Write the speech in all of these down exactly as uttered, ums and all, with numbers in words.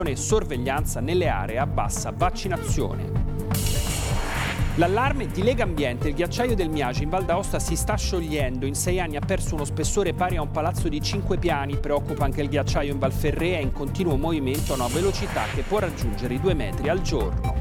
e sorveglianza nelle aree a bassa vaccinazione. L'allarme di Legambiente, il ghiacciaio del Miage in Val d'Aosta si sta sciogliendo. In sei anni ha perso uno spessore pari a un palazzo di cinque piani. Preoccupa anche il ghiacciaio in Val Ferrea, è in continuo movimento a una velocità che può raggiungere i due metri al giorno.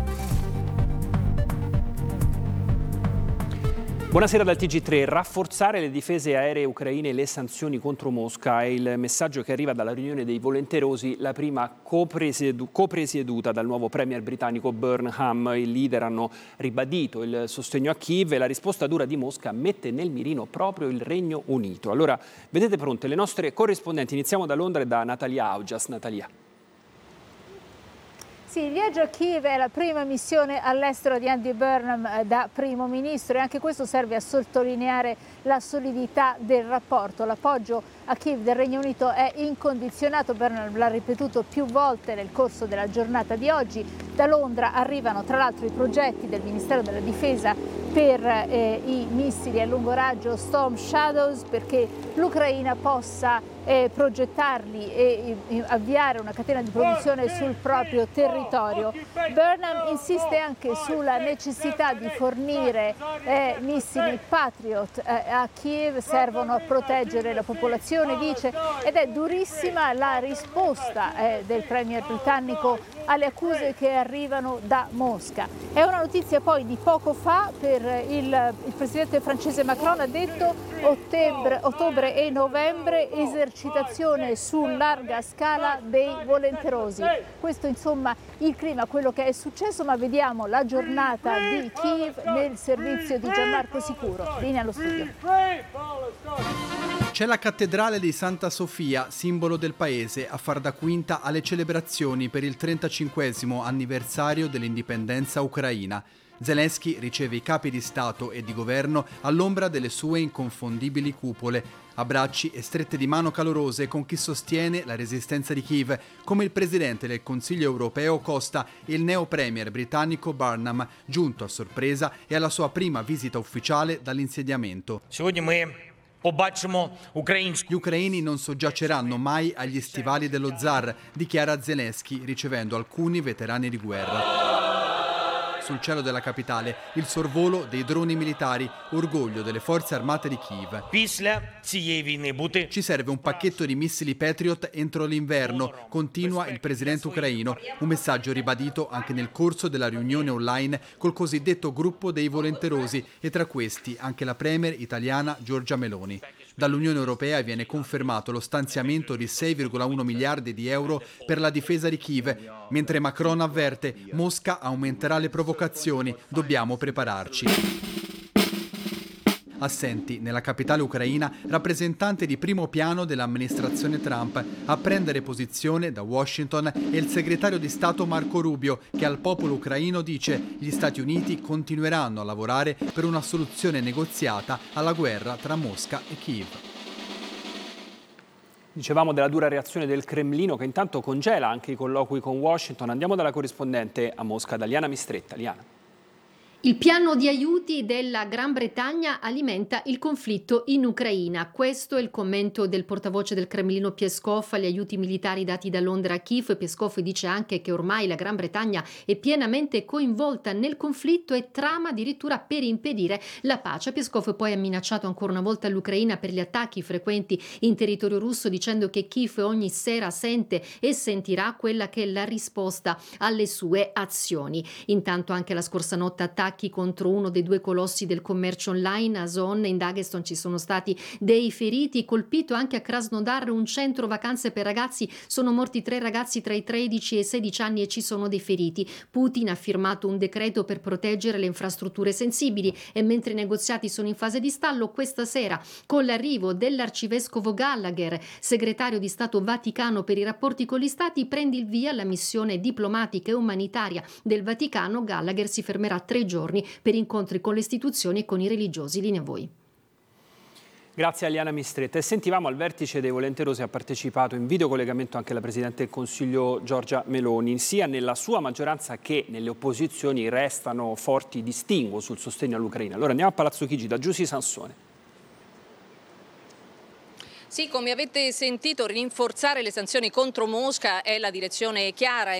Buonasera dal T G tre. Rafforzare le difese aeree ucraine e le sanzioni contro Mosca è il messaggio che arriva dalla riunione dei volenterosi, la prima copresiedu- copresieduta dal nuovo premier britannico Burnham. I leader hanno ribadito il sostegno a Kiev e la risposta dura di Mosca mette nel mirino proprio il Regno Unito. Allora, vedete pronte le nostre corrispondenti. Iniziamo da Londra e da Natalia Augias. Natalia. Sì, il viaggio a Kiev è la prima missione all'estero di Andy Burnham da primo ministro e anche questo serve a sottolineare la solidità del rapporto. L'appoggio a Kiev del Regno Unito è incondizionato, Burnham l'ha ripetuto più volte nel corso della giornata di oggi. Da Londra arrivano tra l'altro i progetti del Ministero della Difesa per eh, i missili a lungo raggio Storm Shadows, perché l'Ucraina possa eh, progettarli e, e avviare una catena di produzione sul proprio territorio. Burnham insiste anche sulla necessità di fornire eh, missili Patriot eh, a Kiev, servono a proteggere la popolazione, dice, ed è durissima la risposta eh, del premier britannico alle accuse che arrivano da Mosca. È una notizia poi di poco fa per il, il presidente francese Macron, ha detto ottobre, ottobre e novembre esercitazione su larga scala dei volenterosi. Questo insomma il clima, quello che è successo, ma vediamo la giornata di Kiev nel servizio di Gianmarco Sicuro. Linea allo studio. C'è la cattedrale di Santa Sofia, simbolo del paese, a far da quinta alle celebrazioni per il trentacinquesimo anniversario dell'indipendenza ucraina. Zelensky riceve i capi di Stato e di governo all'ombra delle sue inconfondibili cupole, abbracci e strette di mano calorose con chi sostiene la resistenza di Kiev, come il presidente del Consiglio europeo Costa e il neo premier britannico Burnham, giunto a sorpresa e alla sua prima visita ufficiale dall'insediamento. Gli ucraini non soggiaceranno mai agli stivali dello zar, dichiara Zelensky, ricevendo alcuni veterani di guerra. Sul cielo della capitale, il sorvolo dei droni militari, orgoglio delle forze armate di Kiev. Ci serve un pacchetto di missili Patriot entro l'inverno, continua il presidente ucraino, un messaggio ribadito anche nel corso della riunione online col cosiddetto gruppo dei volenterosi e tra questi anche la premier italiana Giorgia Meloni. Dall'Unione Europea viene confermato lo stanziamento di sei virgola uno miliardi di euro per la difesa di Kiev, mentre Macron avverte Mosca aumenterà le provocazioni, dobbiamo prepararci. Assenti nella capitale ucraina rappresentante di primo piano dell'amministrazione Trump. A prendere posizione da Washington è il segretario di Stato Marco Rubio, che al popolo ucraino dice gli Stati Uniti continueranno a lavorare per una soluzione negoziata alla guerra tra Mosca e Kiev. Dicevamo della dura reazione del Cremlino che intanto congela anche i colloqui con Washington. Andiamo dalla corrispondente a Mosca, da Liana Mistretta. Liana. Il piano di aiuti della Gran Bretagna alimenta il conflitto in Ucraina. Questo è il commento del portavoce del Cremlino Peskov agli aiuti militari dati da Londra a Kiev. Peskov dice anche che ormai la Gran Bretagna è pienamente coinvolta nel conflitto e trama addirittura per impedire la pace. Peskov poi ha minacciato ancora una volta l'Ucraina per gli attacchi frequenti in territorio russo, dicendo che Kiev ogni sera sente e sentirà quella che è la risposta alle sue azioni. Intanto anche la scorsa notte attacchi contro uno dei due colossi del commercio online, Azon. In Dagestan ci sono stati dei feriti, colpito anche a Krasnodar un centro vacanze per ragazzi, sono morti tre ragazzi tra i tredici e i sedici anni e ci sono dei feriti. Putin ha firmato un decreto per proteggere le infrastrutture sensibili e mentre i negoziati sono in fase di stallo, questa sera con l'arrivo dell'arcivescovo Gallagher, segretario di Stato Vaticano per i rapporti con gli stati, prende il via la missione diplomatica e umanitaria del Vaticano. Gallagher si fermerà tre giorni per incontri con le istituzioni e con i religiosi. Linea a voi. Grazie a Liana Mistretta. E sentivamo al vertice dei volenterosi ha partecipato in videocollegamento anche la Presidente del Consiglio Giorgia Meloni. Sia nella sua maggioranza che nelle opposizioni restano forti distinguo sul sostegno all'Ucraina. Allora andiamo a Palazzo Chigi da Giusy Sansone. Sì, come avete sentito, rinforzare le sanzioni contro Mosca è la direzione chiara.